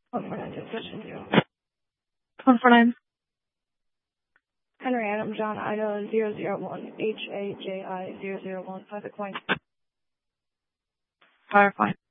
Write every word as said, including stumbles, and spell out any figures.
one four nine, session zero. one four nine. Henry Adam John Ida zero zero one H A J I zero zero one. Five at point. Firefly.